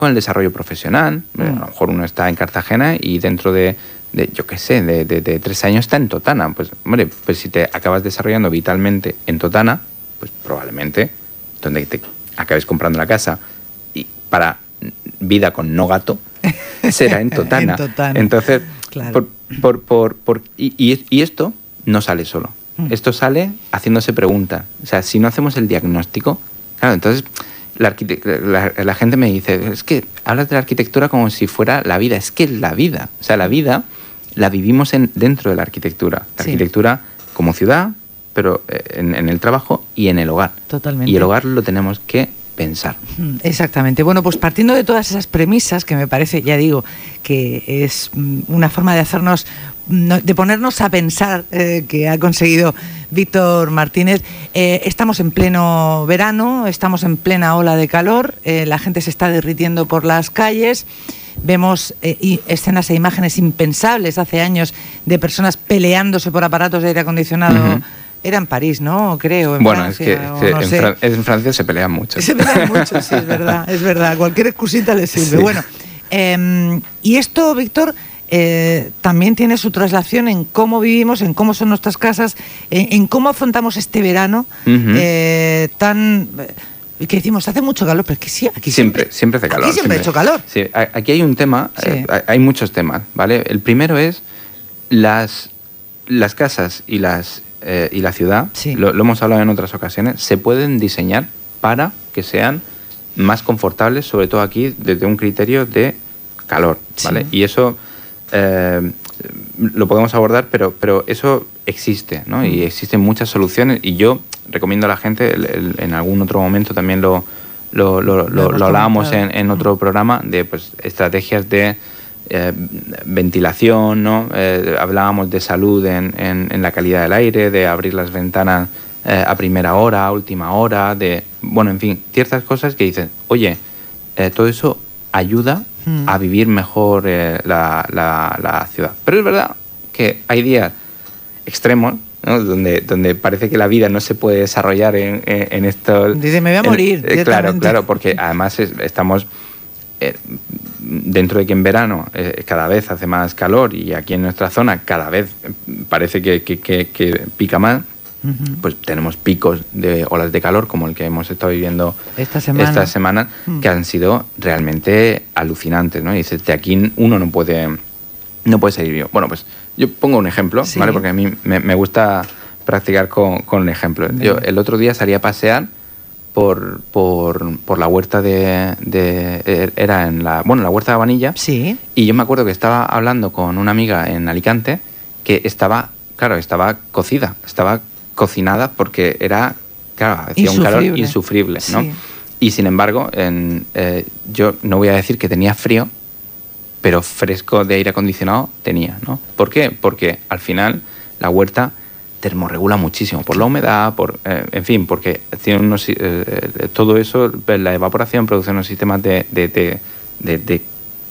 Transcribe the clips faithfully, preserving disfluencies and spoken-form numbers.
con el desarrollo profesional. Mm. A lo mejor uno está en Cartagena y dentro de, de yo qué sé, de, de, de tres años está en Totana. Pues, hombre, pues si te acabas desarrollando vitalmente en Totana, pues probablemente donde te acabes comprando la casa y para vida con no gato será en Totana. en Totana. Entonces, claro. por, por, por, por, y, y, y esto no sale solo. Mm. Esto sale haciéndose preguntas. O sea, si no hacemos el diagnóstico, claro, entonces la, la, la gente me dice, es que hablas de la arquitectura como si fuera la vida. Es que es la vida. O sea, la vida la vivimos en, dentro de la arquitectura. La sí. arquitectura como ciudad, pero en, en el trabajo y en el hogar. Totalmente. Y el hogar lo tenemos que pensar. Exactamente. Bueno, pues partiendo de todas esas premisas, que me parece, ya digo, que es una forma de hacernos, de ponernos a pensar, eh, que ha conseguido Víctor Martínez. Eh, estamos en pleno verano, estamos en plena ola de calor, eh, la gente se está derritiendo por las calles. Vemos eh, y escenas e imágenes impensables hace años de personas peleándose por aparatos de aire acondicionado. Uh-huh. Era en París, ¿no? Creo. En bueno, Francia, es que, que no en, sé. Fran- en Francia se pelean mucho. Se pelean mucho, sí, es verdad, es verdad. Cualquier excusita le sirve. Sí. Bueno, eh, y esto, Víctor, eh, también tiene su traslación en cómo vivimos, en cómo son nuestras casas, en, en cómo afrontamos este verano uh-huh. eh, tan... que decimos, hace mucho calor, pero es que sí, aquí siempre, siempre, siempre hace calor. Aquí siempre, siempre ha hecho calor. Sí, aquí hay un tema, sí. eh, hay muchos temas, ¿vale? El primero es las, las casas y las eh, y la ciudad, sí. lo, lo hemos hablado en otras ocasiones, se pueden diseñar para que sean más confortables, sobre todo aquí desde un criterio de calor, ¿vale? Sí. Y eso eh, lo podemos abordar, pero, pero eso existe, ¿no? Mm. Y existen muchas soluciones y yo recomiendo a la gente, el, el, en algún otro momento también lo, lo, lo, lo, lo hablábamos en, en otro programa, de pues, estrategias de eh, ventilación, ¿no? Eh, hablábamos de salud en, en, en la calidad del aire, de abrir las ventanas eh, a primera hora, a última hora, de, bueno, en fin, ciertas cosas que dicen, oye, eh, todo eso ayuda mm. a vivir mejor eh, la, la, la ciudad. Pero es verdad que hay días extremos, ¿no? Donde, donde parece que la vida no se puede desarrollar en, en, en esto. Dice, me voy a morir. En, eh, claro, claro, porque además es, estamos eh, dentro de que en verano eh, cada vez hace más calor y aquí en nuestra zona cada vez parece que, que, que, que pica más. Uh-huh. Pues tenemos picos de olas de calor como el que hemos estado viviendo esta semana, esta semana uh-huh. que han sido realmente alucinantes, ¿no? Y dices, de aquí uno no puede, no puede salir vivo. Bueno, pues yo pongo un ejemplo, sí. ¿vale? Porque a mí me, me gusta practicar con, con un ejemplo. Bien. Yo el otro día salí a pasear por, por, por la huerta de, de... Era en la... Bueno, la huerta de Vanilla. Sí. Y yo me acuerdo que estaba hablando con una amiga en Alicante que estaba, claro, estaba cocida, estaba cocinada porque era, claro, hacía un calor insufrible, ¿no? Sí. Y sin embargo, en, eh, yo no voy a decir que tenía frío, pero fresco de aire acondicionado tenía, ¿no? ¿Por qué? Porque al final la huerta termorregula muchísimo por la humedad, por, eh, en fin, porque tiene unos, eh, todo eso, la evaporación produce unos sistemas de, de, de, de, de,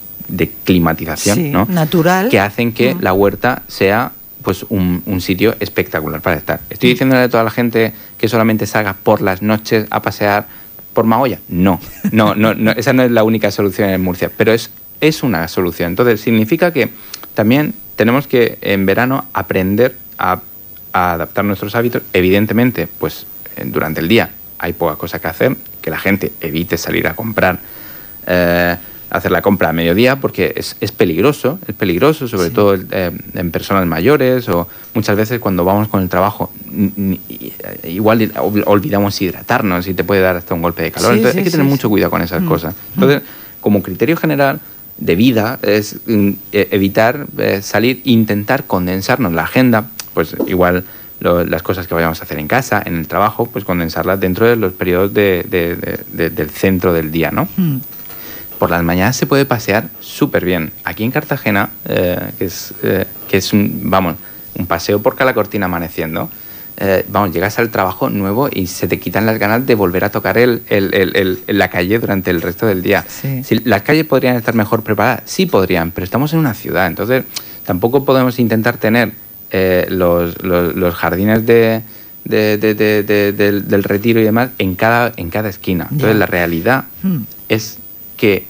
de climatización, sí, ¿no? Natural. Que hacen que mm. la huerta sea pues un, un sitio espectacular para estar. ¿Estoy diciéndole a toda la gente que solamente salga por las noches a pasear por Mahoya? No, no, no, no, esa no es la única solución en Murcia, pero es, es una solución. Entonces, significa que también tenemos que en verano aprender a, a adaptar nuestros hábitos. Evidentemente, pues durante el día hay poca cosa que hacer, que la gente evite salir a comprar, eh, hacer la compra a mediodía, porque es, es peligroso, es peligroso, sobre sí. todo eh, en personas mayores, o muchas veces cuando vamos con el trabajo, ni, igual olvidamos hidratarnos y te puede dar hasta un golpe de calor. Sí, Entonces sí, hay que tener sí, mucho sí. cuidado con esas mm. cosas. Entonces, como criterio general de vida, es mm, evitar eh, salir, intentar condensarnos la agenda, pues igual lo, las cosas que vayamos a hacer en casa, en el trabajo, pues condensarlas dentro de los periodos de, de, de, de, del centro del día, ¿no? Mm. Por las mañanas se puede pasear súper bien. Aquí en Cartagena, eh, que es, eh, que es un, vamos, un paseo por Calacortina amaneciendo, eh, vamos, llegas al trabajo nuevo y se te quitan las ganas de volver a tocar el, el, el, el, la calle durante el resto del día. Sí. Si las calles podrían estar mejor preparadas, sí podrían, pero estamos en una ciudad, entonces tampoco podemos intentar tener eh, los, los, los jardines de, de, de, de, de, de, del Retiro y demás en cada, en cada esquina. Entonces yeah. la realidad hmm. es que